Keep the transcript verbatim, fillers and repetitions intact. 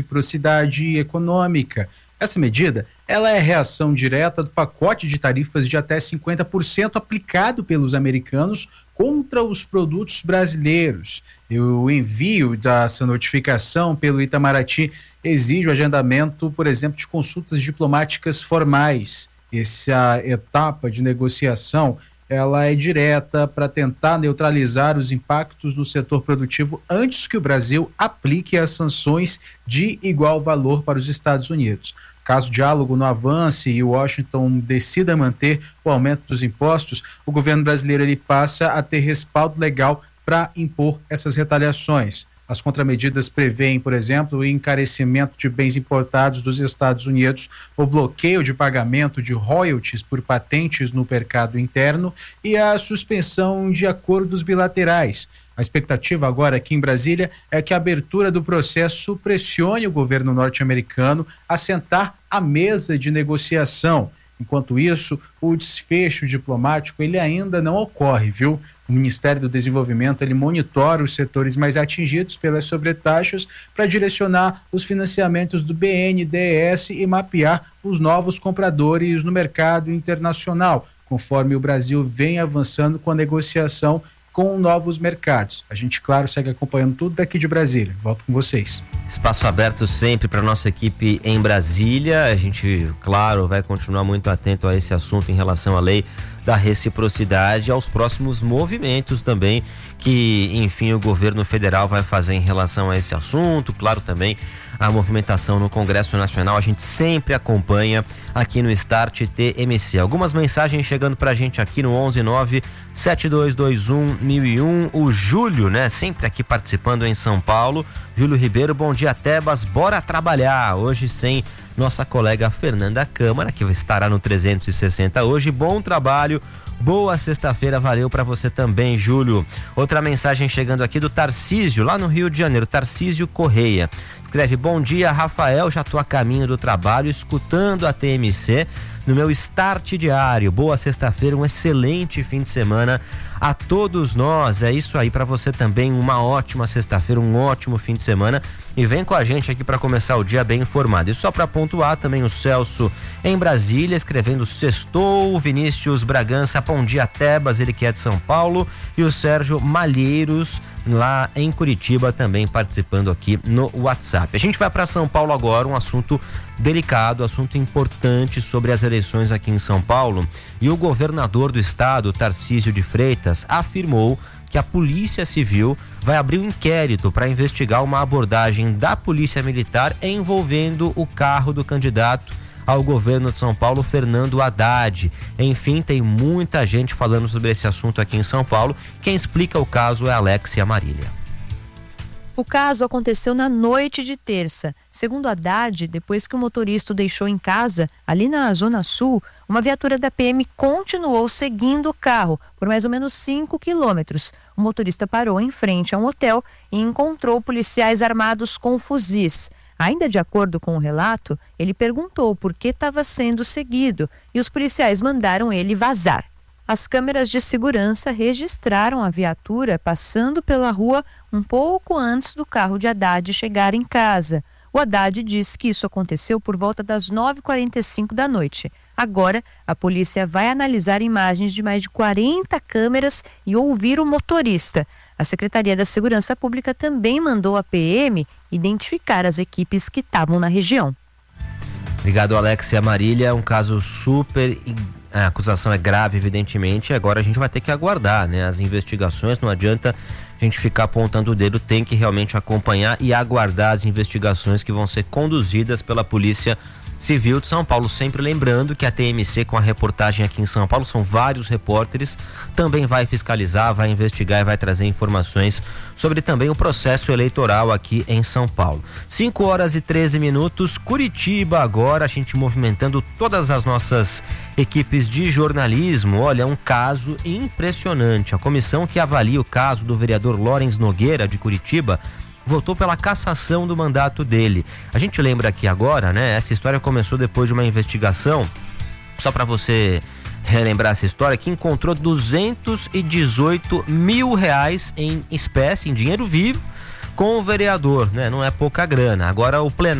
reciprocidade econômica. Essa medida, ela é reação direta do pacote de tarifas de até cinquenta por cento aplicado pelos americanos contra os produtos brasileiros. E o envio dessa notificação pelo Itamaraty exige o agendamento, por exemplo, de consultas diplomáticas formais. Essa etapa de negociação, ela é direta para tentar neutralizar os impactos no setor produtivo antes que o Brasil aplique as sanções de igual valor para os Estados Unidos. Caso o diálogo não avance e Washington decida manter o aumento dos impostos, o governo brasileiro ele passa a ter respaldo legal para impor essas retaliações. As contramedidas prevêem, por exemplo, o encarecimento de bens importados dos Estados Unidos, o bloqueio de pagamento de royalties por patentes no mercado interno e a suspensão de acordos bilaterais. A expectativa agora aqui em Brasília é que a abertura do processo pressione o governo norte-americano a sentar à mesa de negociação. Enquanto isso, o desfecho diplomático ele ainda não ocorre, viu? O Ministério do Desenvolvimento ele monitora os setores mais atingidos pelas sobretaxas para direcionar os financiamentos do B N D E S e mapear os novos compradores no mercado internacional, conforme o Brasil vem avançando com a negociação com novos mercados. A gente, claro, segue acompanhando tudo daqui de Brasília. Volto com vocês. Espaço aberto sempre para nossa equipe em Brasília. A gente, claro, vai continuar muito atento a esse assunto em relação à lei da reciprocidade, aos próximos movimentos também que, enfim, o governo federal vai fazer em relação a esse assunto. Claro, também a movimentação no Congresso Nacional, a gente sempre acompanha aqui no Start T M C. Algumas mensagens chegando pra gente aqui no onze nove sete dois dois um mil e um. O Júlio, né, sempre aqui participando em São Paulo. Júlio Ribeiro, bom dia, Tebas, bora trabalhar. Hoje sem nossa colega Fernanda Câmara, que estará no trezentos e sessenta hoje. Bom trabalho. Boa sexta-feira, valeu pra você também, Júlio. Outra mensagem chegando aqui do Tarcísio, lá no Rio de Janeiro, Tarcísio Correia. Escreve, bom dia, Rafael, já tô a caminho do trabalho, escutando a T M C no meu start diário. Boa sexta-feira, um excelente fim de semana a todos nós. É isso aí para você também, uma ótima sexta-feira, um ótimo fim de semana. E vem com a gente aqui para começar o dia bem informado. E só para pontuar também o Celso em Brasília, escrevendo sextou, Vinícius Bragança, bom dia, Tebas, ele que é de São Paulo, e o Sérgio Malheiros lá em Curitiba também participando aqui no WhatsApp. A gente vai para São Paulo agora, um assunto delicado, assunto importante sobre as eleições aqui em São Paulo, e o governador do estado, Tarcísio de Freitas, afirmou que a Polícia Civil vai abrir um inquérito para investigar uma abordagem da Polícia Militar envolvendo o carro do candidato ao governo de São Paulo, Fernando Haddad. Enfim, tem muita gente falando sobre esse assunto aqui em São Paulo. Quem explica o caso é Alexia Marília. O caso aconteceu na noite de terça. Segundo Haddad, depois que o motorista o deixou em casa, ali na Zona Sul, uma viatura da P M continuou seguindo o carro por mais ou menos cinco quilômetros. O motorista parou em frente a um hotel e encontrou policiais armados com fuzis. Ainda de acordo com o relato, ele perguntou por que estava sendo seguido e os policiais mandaram ele vazar. As câmeras de segurança registraram a viatura passando pela rua um pouco antes do carro de Haddad chegar em casa. O Haddad disse que isso aconteceu por volta das nove e quarenta e cinco da noite. Agora, a polícia vai analisar imagens de mais de quarenta câmeras e ouvir o motorista. A Secretaria da Segurança Pública também mandou a P M identificar as equipes que estavam na região. Obrigado, Alexia Marília. Um caso super... A acusação é grave, evidentemente. Agora a gente vai ter que aguardar, né, as investigações. Não adianta a gente ficar apontando o dedo, tem que realmente acompanhar e aguardar as investigações que vão ser conduzidas pela Polícia Civil de São Paulo. Sempre lembrando que a T M C, com a reportagem aqui em São Paulo, são vários repórteres, também vai fiscalizar, vai investigar e vai trazer informações sobre também o processo eleitoral aqui em São Paulo. cinco horas e treze minutos, Curitiba agora, a gente movimentando todas as nossas equipes de jornalismo. Olha, um caso impressionante. A comissão que avalia o caso do vereador Lawrence Nogueira, de Curitiba, votou pela cassação do mandato dele. A gente lembra aqui agora, né? Essa história começou depois de uma investigação, só para você relembrar essa história, que encontrou duzentos e dezoito mil reais em espécie, em dinheiro vivo, com o vereador, né? Não é pouca grana. Agora o plenário